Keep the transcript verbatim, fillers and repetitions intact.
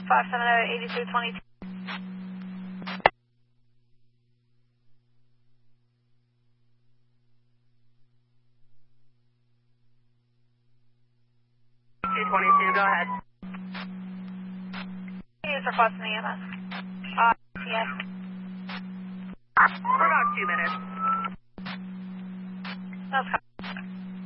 five seven zero, eight two two two. two twenty-two, go ahead. Use request in the E M S. Uh, yes. For about two minutes.